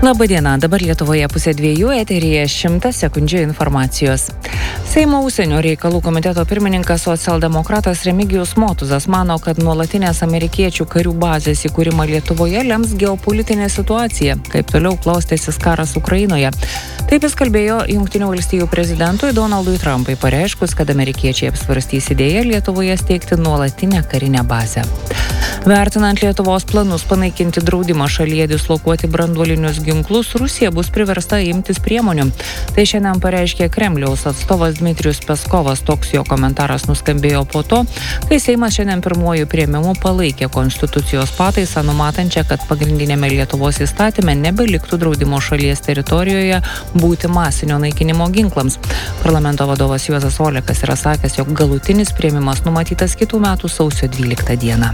Labadiena, dabar Lietuvoje 1:02, eteryje 100 sekundžių informacijos. Seimo užsienio reikalų komiteto pirmininkas socialdemokratas Remigijus Motuzas mano, kad nuolatinės amerikiečių karių bazės įkūrimą Lietuvoje lems geopolitinė situacija, kaip toliau klostysis karas Ukrainoje. Taip jis kalbėjo Jungtinių valstijų prezidentui Donaldui Trumpui, pareiškus, kad amerikiečiai apsvarstys idėją Lietuvoje steigti nuolatinę karinę bazę. Vertinant Lietuvos planus panaikinti draudimą šalyje dislokuoti branduolinius ginklus, Rusija bus priversta imtis priemonių. Tai šiandien pareiškė Kremliaus atstovas Dmitrijus Peskovas. Toks jo komentaras nuskambėjo po to, kai Seimas šiandien pirmuoju priėmimu palaikė konstitucijos pataisą, numatančią, kad pagrindinėme Lietuvos įstatyme nebeliktų draudimo šalies teritorijoje būti masinio naikinimo ginklams. Parlamento vadovas Juozas Olekas yra sakęs, jog galutinis priėmimas numatytas kitų metų sausio 12 dieną.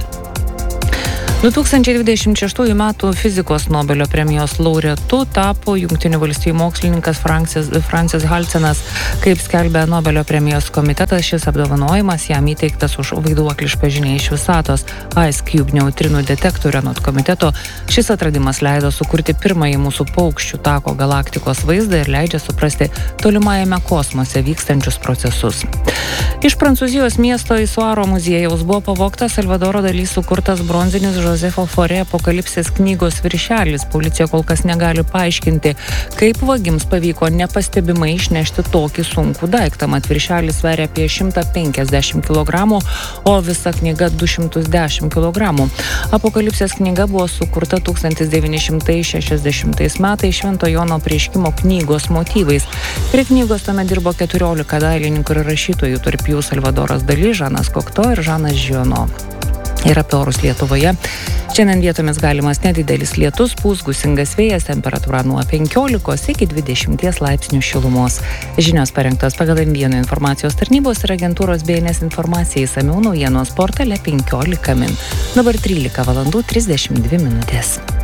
2026 metų fizikos Nobelio premijos laureatu tapo Jungtinių valstijų mokslininkas Francis Galcenas. Kaip skelbia Nobelio premijos komitetas, šis apdovanojimas jam įteiktas už vaiduoklišką žinią iš visatos. Ice Cube neutrinų detektorių anot komiteto šis atradimas leido sukurti pirmąjį mūsų paukščių tako galaktikos vaizdą ir leidžia suprasti tolimajame kosmose vykstančius procesus. Iš Prancūzijos miesto Isuaro muziejaus buvo pavogtas Salvadoro Dalį sukurtas bronzinis Josefo Fore apokalipsės knygos viršelis. Policija kol kas negali paaiškinti, kaip vagims pavyko nepastebimai išnešti tokį sunkų daiktą. Mat viršelis sveria apie 150 kg, o visa knyga 210 kg. Apokalipsės knyga buvo sukurta 1960 metais Švento Jono apreiškimo knygos motyvais. Prie knygos tuomet dirbo 14 dailininkų ir rašytojų, tarp jų Salvadoras Dali, Žanas Kokto ir Žanas Žiono. Ir apie orus Lietuvoje. Šiandien vietomis galimas nedidelis lietus, pūs gūsingas vėjas, temperatūra nuo 15 iki 20 laipsnių šilumos. Žinios parengtos pagal M1 informacijos tarnybos ir agentūros BNS informacija, išsamiau naujienos portale 15 min. Dabar 13:32.